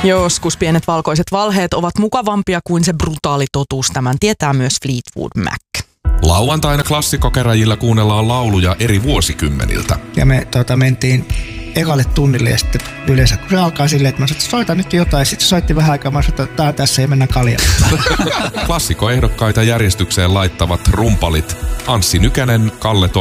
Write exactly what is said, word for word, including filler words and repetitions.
Joskus pienet valkoiset valheet ovat mukavampia kuin se brutaali totuus. Tämän tietää myös Fleetwood Mac. Lauantaina klassikokäräjillä kuunnellaan lauluja eri vuosikymmeniltä. Ja me tuota, mentiin ekalle tunnille ja sitten yleensä kun se alkaa silleen, että mä sanoin, että soita nyt jotain. Sitten se soitti vähän aikaa, mä sanoin, että tää tässä ei mennä kaljaan. Klassikoehdokkaita järjestykseen laittavat rumpalit Anssi Nykänen, Kalle